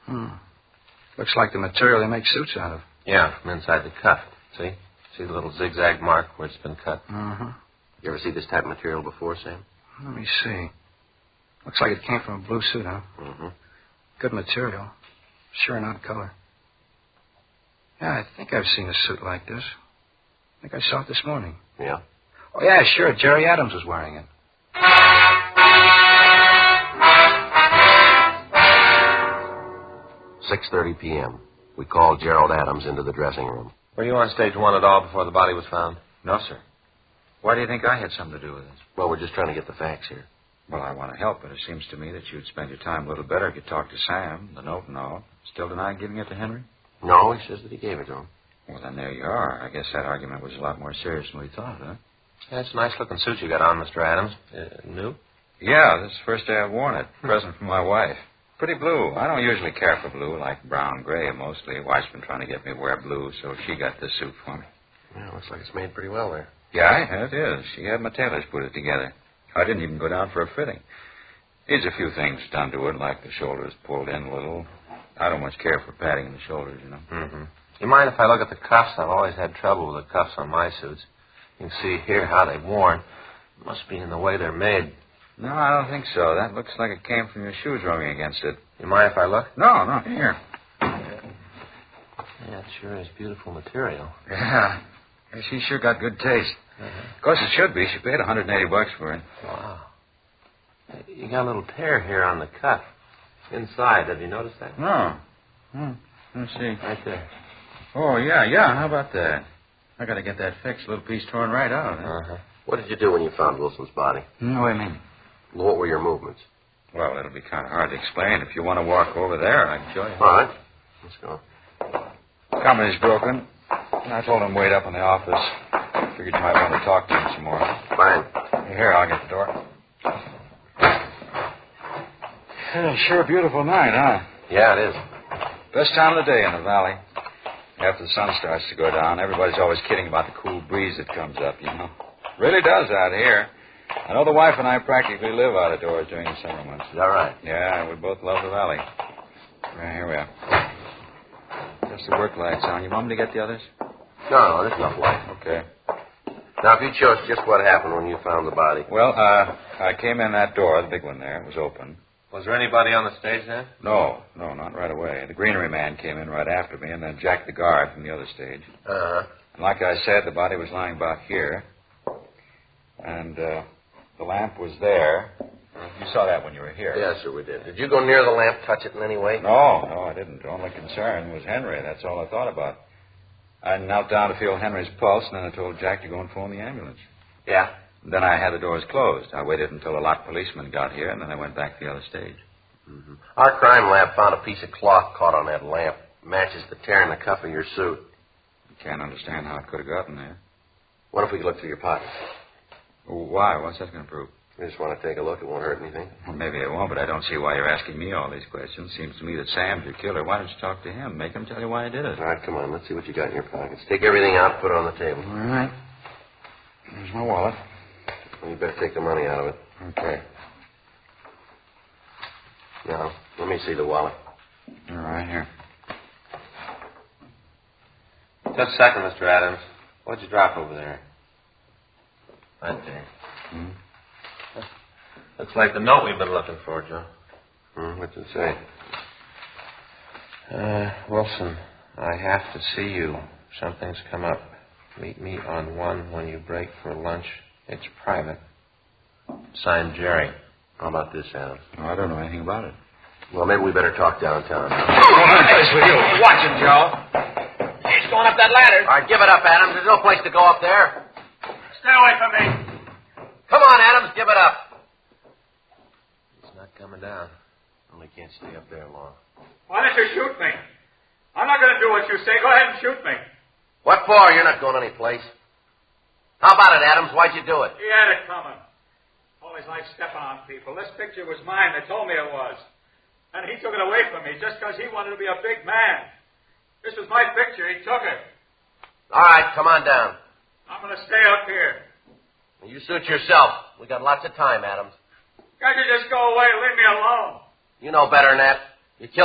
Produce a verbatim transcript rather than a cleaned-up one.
Hmm. Looks like the material they make suits out of. Yeah, from inside the cuff. See? See the little zigzag mark where it's been cut? Uh-huh. You ever see this type of material before, Sam? Let me see. Looks like it came from a blue suit, huh? Mm-hmm. Good material. Sure not color. Yeah, I think I've seen a suit like this. I think I saw it this morning. Yeah? Oh, yeah, sure. Jerry Adams was wearing it. six thirty p.m. We called Gerald Adams into the dressing room. Were you on stage one at all before the body was found? No, sir. Why do you think I had something to do with this? Well, we're just trying to get the facts here. Well, I want to help, but it seems to me that you'd spend your time a little better if you talked to Sam, the note and all. Still deny giving it to Henry? No, he says that he gave it to him. Well, then there you are. I guess that argument was a lot more serious than we thought, huh? That's a nice-looking suit you got on, Mister Adams. Uh, new? Yeah, this is the first day I've worn it. Present from my wife. Pretty blue. I don't usually care for blue, like brown gray mostly. Wife's been trying to get me to wear blue, so she got this suit for me. Yeah, looks like it's made pretty well there. Yeah, it is. She had my tailors put it together. I didn't even go down for a fitting. Needs a few things done to it, like the shoulders pulled in a little. I don't much care for padding in the shoulders, you know. Mm-hmm. You mind if I look at the cuffs? I've always had trouble with the cuffs on my suits. You can see here how they've worn. It must be in the way they're made. No, I don't think so. That looks like it came from your shoes rubbing against it. You mind if I look? No, no, here. Yeah, it sure is beautiful material. Yeah. She sure got good taste. Uh-huh. Of course it should be. She paid one hundred eighty bucks for it. Wow. You got a little tear here on the cuff. Inside. Have you noticed that? No. Hmm. Let's see. Right there. Oh, yeah, yeah. How about that? I got to get that fixed. A little piece torn right out. Huh? Uh-huh. What did you do when you found Wilson's body? No, what do you mean? What were your movements? Well, it'll be kind of hard to explain. If you want to walk over there, I can show you. All right. Let's go. Company's broken. I told him wait up in the office. Figured you might want to talk to him some more. Fine. Here, I'll get the door. Yeah, sure a beautiful night, huh? Yeah, it is. Best time of the day in the valley. After the sun starts to go down, everybody's always kidding about the cool breeze that comes up, you know. Really does out here. I know the wife and I practically live out of doors during the summer months. Is that right? Yeah, we both love the valley. Right, here we are. Just the work lights on. You want me to get the others? No, no, there's enough light. Okay. Now, if you'd show us just what happened when you found the body. Well, uh, I came in that door, the big one there. It was open. Was there anybody on the stage then? No, no, not right away. The greenery man came in right after me, and then Jack the guard from the other stage. Uh-huh. And like I said, the body was lying about here. And uh, the lamp was there. You saw that when you were here. Yes, sir, we did. Did you go near the lamp, touch it in any way? No, no, I didn't. The only concern was Henry. That's all I thought about. I knelt down to feel Henry's pulse, and then I told Jack to go and phone the ambulance. Yeah? Then I had the doors closed. I waited until a locked policeman got here, and then I went back to the other stage. Mm-hmm. Our crime lab found a piece of cloth caught on that lamp. Matches the tear in the cuff of your suit. You can't understand how it could have gotten there. What if we could look through your pockets? Well, why? What's that going to prove? We just want to take a look. It won't hurt anything. Well, maybe it won't, but I don't see why you're asking me all these questions. Seems to me that Sam's your killer. Why don't you talk to him? Make him tell you why he did it. All right, come on. Let's see what you got in your pockets. Take everything out and put it on the table. All right. There's my wallet. Well, you better take the money out of it. Okay. Now, let me see the wallet. All right, here. Just a second, Mister Adams. What'd you drop over there? Right there. Hmm? Looks like the note we've been looking for, Joe. Hmm, what's it say? Uh, Wilson, I have to see you. Something's come up. Meet me on one when you break for lunch. It's private. Signed, Jerry. How about this, Adams? Oh, I don't know anything about it. Well, maybe we better talk downtown. Nice with you. Watch him, Joe. He's going up that ladder. All right, give it up, Adams. There's no place to go up there. Stay away from me. Come on, Adams, give it up. It's not coming down. Only can't stay up there long. Why don't you shoot me? I'm not going to do what you say. Go ahead and shoot me. What for? You're not going anyplace. How about it, Adams? Why'd you do it? He had it coming. Always liked stepping on people. This picture was mine. They told me it was. And he took it away from me just because he wanted to be a big man. This was my picture. He took it. All right, come on down. I'm going to stay up here. You suit yourself. We got lots of time, Adams. Can't you just go away and leave me alone? You know better than that. You killed